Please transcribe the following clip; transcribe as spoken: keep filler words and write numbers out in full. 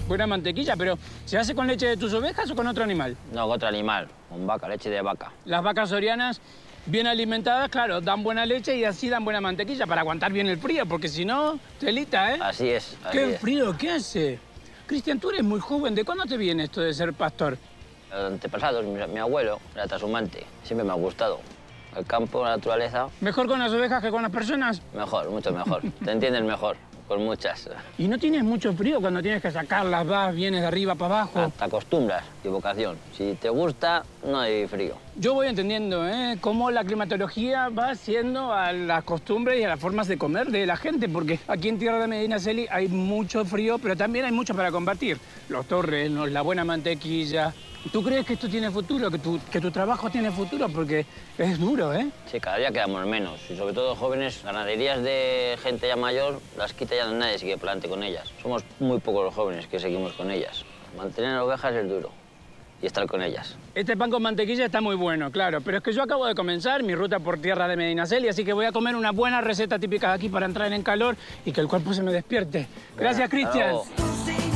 buena mantequilla, pero ¿se hace con leche de tus ovejas o con otro animal? No, con otro animal, con vaca, leche de vaca. Las vacas sorianas, bien alimentadas, claro, dan buena leche y así dan buena mantequilla para aguantar bien el frío, porque si no, telita, ¿eh? Así es, así ¡Qué es. frío! ¿Qué hace? Cristian, tú eres muy joven. ¿De cuándo te viene esto de ser pastor? Los antepasados, mi, mi abuelo era trashumante, siempre me ha gustado. El campo, la naturaleza, ¿Mejor con las ovejas que con las personas? mejor, mucho mejor. Te entiendes mejor, con muchas. ¿Y no tienes mucho frío cuando tienes que sacarlas, vas, vienes de arriba para abajo? Te acostumbras, equivocación. Si te gusta, no hay frío. Yo voy entendiendo, ¿eh? Cómo la climatología va haciendo a las costumbres y a las formas de comer de la gente, porque aquí en tierra de Medinaceli hay mucho frío, pero también hay mucho para combatir. Los torrenos, la buena mantequilla. ¿Tú crees que esto tiene futuro, que tu, que tu trabajo tiene futuro? Porque es duro, ¿eh? Sí, cada día quedamos menos. Y sobre todo jóvenes, ganaderías de gente ya mayor, las quita ya nadie sigue para adelante con ellas. Somos muy pocos los jóvenes que seguimos con ellas. Mantener ovejas es duro y estar con ellas. Este pan con mantequilla está muy bueno, claro, pero es que yo acabo de comenzar mi ruta por tierra de Medinaceli, así que voy a comer una buena receta típica de aquí para entrar en calor y que el cuerpo se me despierte. Gracias, Venga, hasta Cristian. luego.